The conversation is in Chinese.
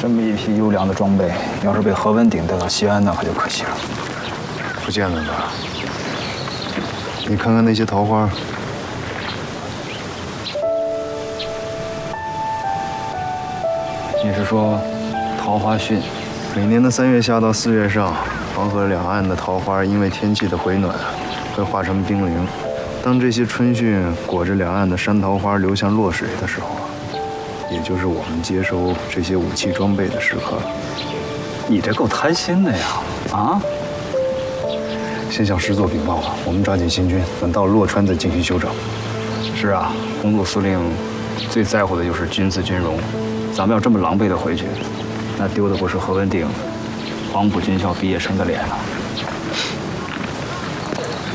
这么一批优良的装备，要是被何文鼎带到西安，那可就可惜了。 不见得吧？你看看那些桃花。 你是说桃花汛？ 每年的3月下到4月上，黄河两岸的桃花因为天气的回暖，会化成冰凌。当这些春汛裹着两岸的山桃花流向洛水的时候，也就是我们接收这些武器装备的时刻。 你这够贪心的呀！啊！ 先向师座禀报吧，我们抓紧行军，等到了洛川再进行休整。 是啊，红祖司令最在乎的就是军姿军容。咱们要这么狼狈的回去，那丢的不是何文鼎、黄埔军校毕业生的脸了。